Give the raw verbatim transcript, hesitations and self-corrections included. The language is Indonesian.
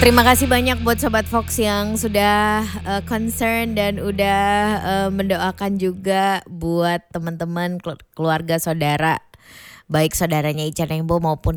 Terima kasih banyak buat Sobat Fox yang sudah uh, concern dan udah uh, mendoakan juga buat teman-teman keluarga saudara, baik saudaranya Ica Nengbo maupun